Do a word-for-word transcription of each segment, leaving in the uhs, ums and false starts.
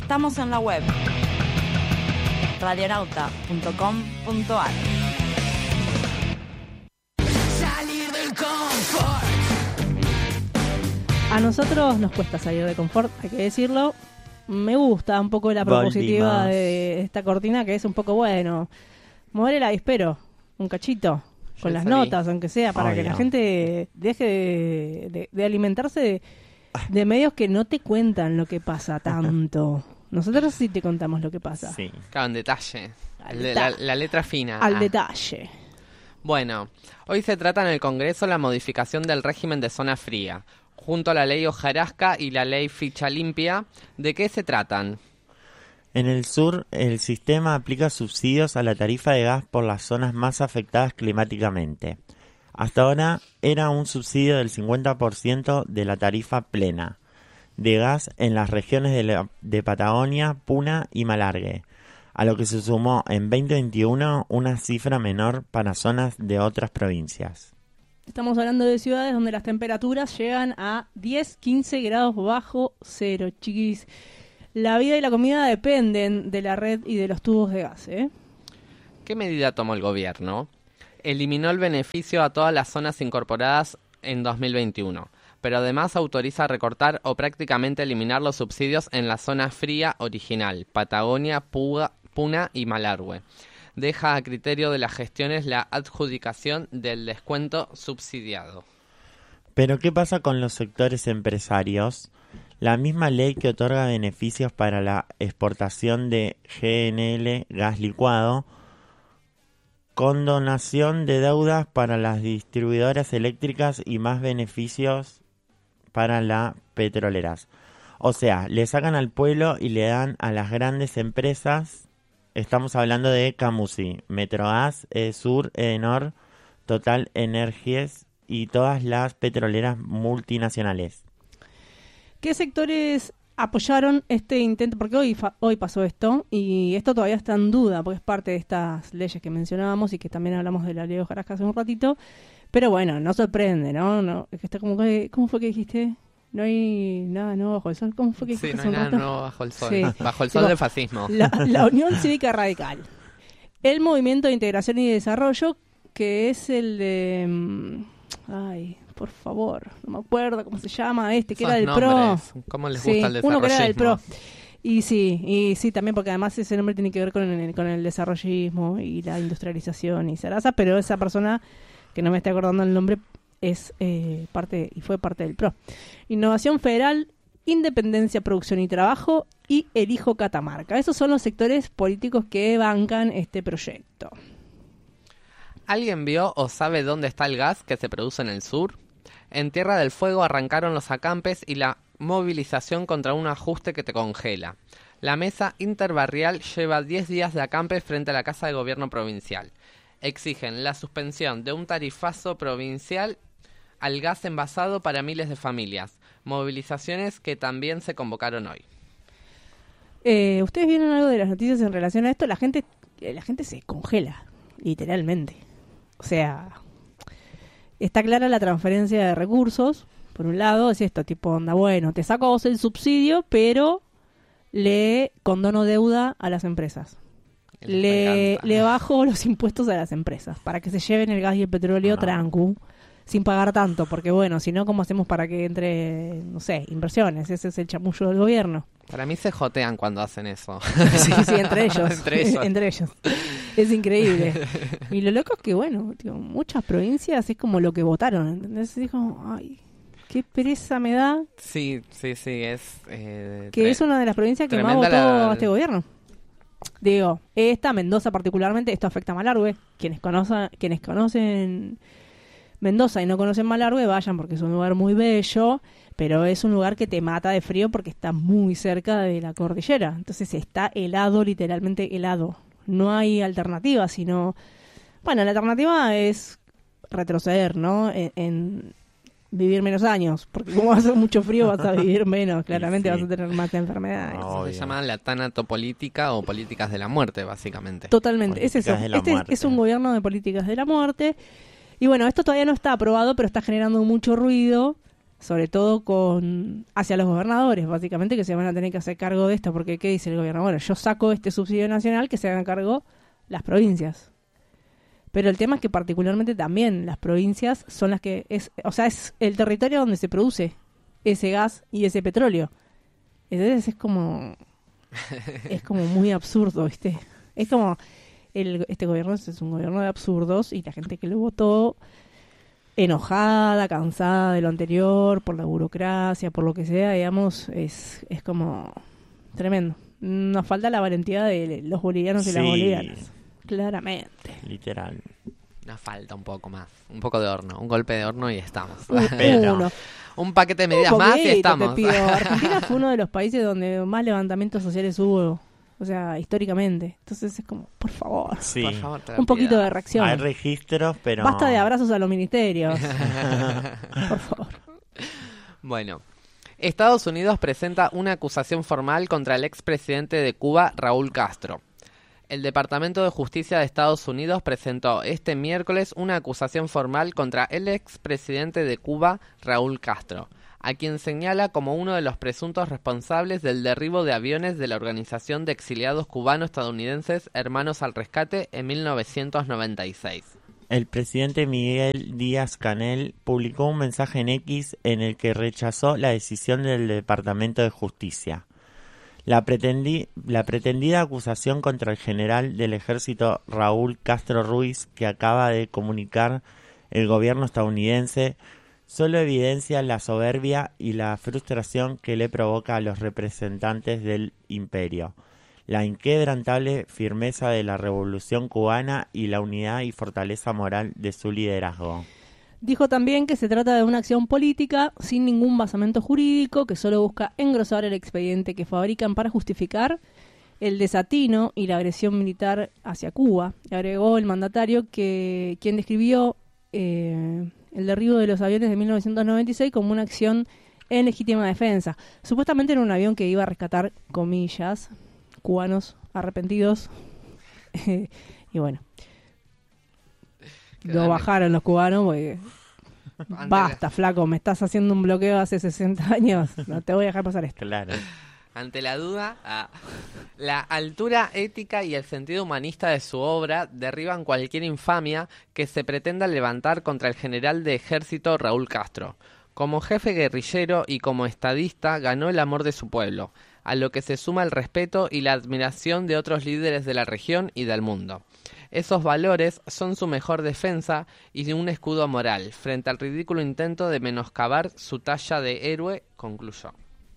Estamos en la web radionauta punto com punto ar. Salir del confort. A nosotros nos cuesta salir de confort, hay que decirlo. Me gusta un poco la propositiva Volvimos. de esta cortina, que es un poco, bueno, mover el avispero, un cachito, con Yo las salí. notas, aunque sea, para Obvio. que la gente deje de, de- de alimentarse de, de medios que no te cuentan lo que pasa tanto. Nosotros sí te contamos lo que pasa. Sí. Claro, en detalle. Al Le- deta- la, la letra fina. Al Ah. detalle. Bueno, hoy se trata en el Congreso la modificación del régimen de zona fría, junto a la ley hojarasca y la ley ficha limpia. ¿De qué se tratan? En el sur, el sistema aplica subsidios a la tarifa de gas por las zonas más afectadas climáticamente. Hasta ahora era un subsidio del cincuenta por ciento de la tarifa plena de gas en las regiones de, la- de Patagonia, Puna y Malargüe, a lo que se sumó en veinte veintiuno una cifra menor para zonas de otras provincias. Estamos hablando de ciudades donde las temperaturas llegan a diez, quince grados bajo cero, chiquis. La vida y la comida dependen de la red y de los tubos de gas, ¿eh? ¿Qué medida tomó el gobierno? Eliminó el beneficio a todas las zonas incorporadas en dos mil veintiuno, pero además autoriza recortar o prácticamente eliminar los subsidios en la zona fría original, Patagonia, Puga- Puna y Malargüe. Deja a criterio de las gestiones la adjudicación del descuento subsidiado. Pero ¿qué pasa con los sectores empresarios? La misma ley que otorga beneficios para la exportación de G N L, gas licuado, condonación de deudas para las distribuidoras eléctricas y más beneficios para las petroleras. O sea, le sacan al pueblo y le dan a las grandes empresas. Estamos hablando de Camusi, Metrogas, Edesur, Edenor, Total Energies y todas las petroleras multinacionales. ¿Qué sectores apoyaron este intento? Porque hoy fa- hoy pasó esto y esto todavía está en duda, porque es parte de estas leyes que mencionábamos y que también hablamos de la ley de hojarasca hace un ratito. Pero bueno, no sorprende, ¿no? no es que está como que, ¿cómo fue que dijiste? No hay nada nuevo bajo el sol. ¿Cómo fue que Sí, dijiste no hace hay un nada rato? nuevo bajo el sol. Sí. Bajo el sol Digo, del fascismo. La, la Unión Cívica Radical. El Movimiento de Integración y Desarrollo, que es el de... mm, Ay, por favor, no me acuerdo cómo se llama este, que Esos era del nombres, PRO. ¿cómo les Sí, gusta el uno que era del PRO. desarrollismo? Y sí, y sí, también porque además ese nombre tiene que ver con el, con el desarrollismo y la industrialización y zaraza, pero esa persona, que no me estoy acordando el nombre, es eh, parte y fue parte del PRO. Innovación Federal, Independencia, Producción y Trabajo y Elijo Catamarca. Esos son los sectores políticos que bancan este proyecto. ¿Alguien vio o sabe dónde está el gas que se produce en el sur? En Tierra del Fuego arrancaron los acampes y la movilización contra un ajuste que te congela. La mesa interbarrial lleva diez días de acampes frente a la Casa de Gobierno Provincial. Exigen la suspensión de un tarifazo provincial al gas envasado para miles de familias. Movilizaciones que también se convocaron hoy. Eh, ¿Ustedes vieron algo de las noticias en relación a esto? La gente, eh, la gente se congela, literalmente. O sea, está clara la transferencia de recursos. Por un lado, es esto, tipo, onda, bueno, te saco a vos el subsidio, pero le condono deuda a las empresas. Me Le, encanta. le bajo los impuestos a las empresas para que se lleven el gas y el petróleo Ah. trancu, sin pagar tanto, porque bueno, si no, ¿cómo hacemos para que entre, no sé, inversiones? Ese es el chamullo del gobierno. Para mí se jotean cuando hacen eso. Sí, sí, entre ellos. Entre ellos. Entre ellos. Es increíble. Y lo loco es que, bueno, tío, muchas provincias es como lo que votaron, ¿entendés? Es como, ay, qué pereza me da, Sí, sí, sí, es... eh, que tre- es una de las provincias que más votó tremenda la- a este gobierno. Digo, esta, Mendoza particularmente, esto afecta a Malargüe. Quienes conocen, quienes conocen Mendoza y no conocen Malargüe, vayan porque es un lugar muy bello, pero es un lugar que te mata de frío porque está muy cerca de la cordillera. Entonces está helado, literalmente helado. No hay alternativa, sino... Bueno, la alternativa es retroceder, ¿no? En, en vivir menos años, porque como va a hacer mucho frío vas a vivir menos, claramente Sí. vas a tener más enfermedades. No. Se Obvio. llama la tanatopolítica o políticas de la muerte, básicamente. Totalmente, es eso. Políticas de la Este es, muerte. es un gobierno de políticas de la muerte. Y bueno, esto todavía no está aprobado, pero está generando mucho ruido sobre todo con hacia los gobernadores, básicamente, que se van a tener que hacer cargo de esto, porque ¿qué dice el gobierno? Bueno, yo saco este subsidio nacional, que se hagan cargo las provincias. Pero el tema es que particularmente también las provincias son las que es, o sea, es el territorio donde se produce ese gas y ese petróleo. Entonces es como es como muy absurdo, ¿viste? Es como el, este gobierno es un gobierno de absurdos y la gente que lo votó enojada, cansada de lo anterior, por la burocracia, por lo que sea, digamos, es, es como tremendo. Nos falta la valentía de los bolivianos y Sí. las bolivianas. Claramente. Literal. Nos falta un poco más. Un poco de horno. Un golpe de horno y estamos. Pero- Uno. Un paquete de medidas Un más y poquito, estamos. te pido. Argentina fue uno de los países donde más levantamientos sociales hubo, o sea, históricamente. Entonces es como, por favor, Sí. Por favor, te lo un poquito pido. de reacción. Hay registros, pero... Basta de abrazos a los ministerios. Por favor. Bueno, Estados Unidos presenta una acusación formal contra el expresidente de Cuba, Raúl Castro. El Departamento de Justicia de Estados Unidos presentó este miércoles una acusación formal contra el expresidente de Cuba, Raúl Castro, a quien señala como uno de los presuntos responsables del derribo de aviones de la Organización de Exiliados Cubano-Estadounidenses Hermanos al Rescate en mil novecientos noventa y seis. El presidente Miguel Díaz-Canel publicó un mensaje en X en el que rechazó la decisión del Departamento de Justicia. La, pretendi- la pretendida acusación contra el general del ejército Raúl Castro Ruiz, que acaba de comunicar el gobierno estadounidense, solo evidencia la soberbia y la frustración que le provoca a los representantes del imperio, la inquebrantable firmeza de la revolución cubana y la unidad y fortaleza moral de su liderazgo. Dijo también que se trata de una acción política sin ningún basamento jurídico que solo busca engrosar el expediente que fabrican para justificar el desatino y la agresión militar hacia Cuba. Agregó el mandatario que quien describió eh, el derribo de los aviones de mil novecientos noventa y seis como una acción en legítima defensa. Supuestamente era un avión que iba a rescatar, comillas, cubanos arrepentidos. Y bueno, lo Quedaron- bajaron los cubanos porque Antes basta, flaco, me estás haciendo un bloqueo hace sesenta años, no te voy a dejar pasar esto. Claro. Ante la duda, ah, la altura ética y el sentido humanista de su obra derriban cualquier infamia que se pretenda levantar contra el general de ejército Raúl Castro. Como jefe guerrillero y como estadista ganó el amor de su pueblo, a lo que se suma el respeto y la admiración de otros líderes de la región y del mundo. Esos valores son su mejor defensa y un escudo moral frente al ridículo intento de menoscabar su talla de héroe, concluyó.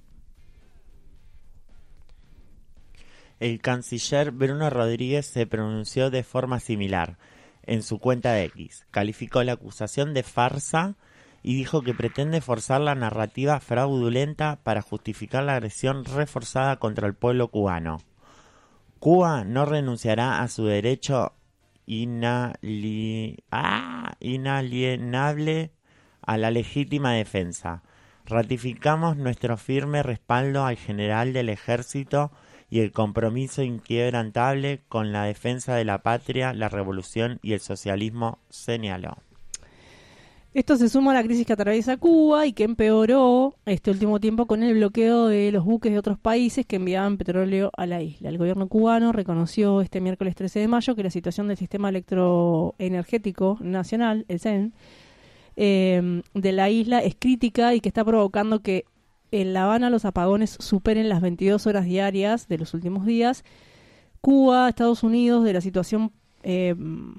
El canciller Bruno Rodríguez se pronunció de forma similar en su cuenta de X. Calificó la acusación de farsa y dijo que pretende forzar la narrativa fraudulenta para justificar la agresión reforzada contra el pueblo cubano. Cuba no renunciará a su derecho inali- ah, inalienable a la legítima defensa. Ratificamos nuestro firme respaldo al general del ejército y el compromiso inquebrantable con la defensa de la patria, la revolución y el socialismo, señaló. Esto se suma a la crisis que atraviesa Cuba y que empeoró este último tiempo con el bloqueo de los buques de otros países que enviaban petróleo a la isla. El gobierno cubano reconoció este miércoles trece de mayo que la situación del sistema electroenergético nacional, el C E N, eh, de la isla es crítica y que está provocando que en La Habana los apagones superen las veintidós horas diarias de los últimos días. Cuba, Estados Unidos, de la situación eh,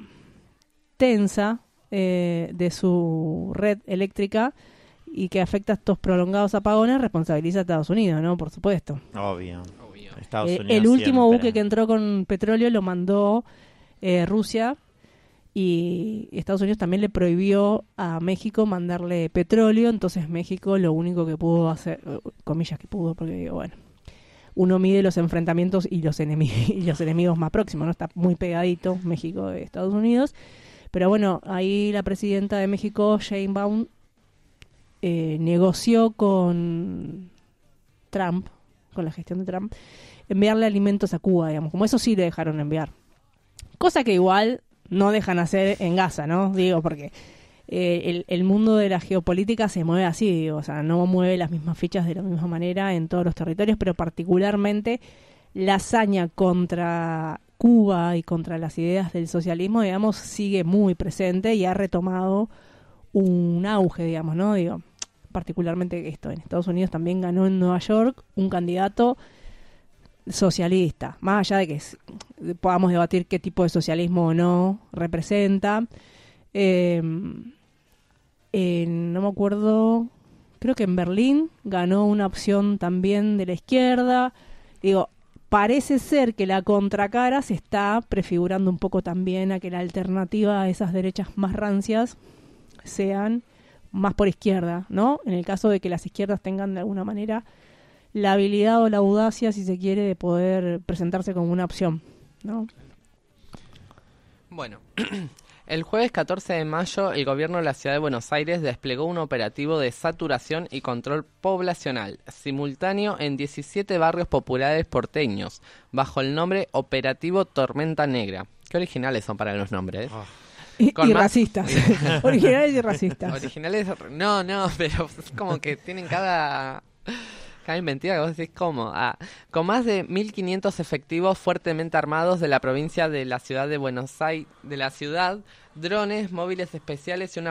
tensa eh, de su red eléctrica y que afecta a estos prolongados apagones, responsabiliza a Estados Unidos, ¿no? Por supuesto. Obvio. Obvio. Estados Eh, Unidos el último siempre. buque que entró con petróleo lo mandó eh, Rusia y Estados Unidos también le prohibió a México mandarle petróleo, entonces México lo único que pudo hacer, eh, comillas que pudo, porque digo, bueno, uno mide los enfrentamientos y los, enemi- y los enemigos más próximos, ¿no? Está muy pegadito México de Estados Unidos, pero bueno, ahí la presidenta de México, Sheinbaum, eh, negoció con Trump, con la gestión de Trump, enviarle alimentos a Cuba, digamos, como eso sí le dejaron enviar. Cosa que igual no dejan hacer en Gaza, ¿no? Digo, porque eh, el, el mundo de la geopolítica se mueve así, digo, o sea, no mueve las mismas fichas de la misma manera en todos los territorios, pero particularmente la hazaña contra Cuba y contra las ideas del socialismo, digamos, sigue muy presente y ha retomado un auge, digamos, ¿no? Digo, particularmente esto, en Estados Unidos también ganó en Nueva York un candidato socialista, más allá de que es, podamos debatir qué tipo de socialismo o no representa. Eh, en, no me acuerdo, creo que en Berlín ganó una opción también de la izquierda. Digo, parece ser que la contracara se está prefigurando un poco también a que la alternativa a esas derechas más rancias sean más por izquierda, ¿no? En el caso de que las izquierdas tengan de alguna manera la habilidad o la audacia, si se quiere, de poder presentarse como una opción, ¿no? Bueno, el jueves catorce de mayo el gobierno de la ciudad de Buenos Aires desplegó un operativo de saturación y control poblacional simultáneo en diecisiete barrios populares porteños, bajo el nombre Operativo Tormenta Negra. Qué originales son para los nombres, ¿eh? Oh. Y, Con y más- racistas, originales y racistas. Originales, no, no, pero es como que tienen cada... Cada inventiva que vos decís, ¿cómo? Ah, con más de mil quinientos efectivos fuertemente armados de la provincia de la ciudad de Buenos Aires, de la ciudad, drones, móviles especiales y una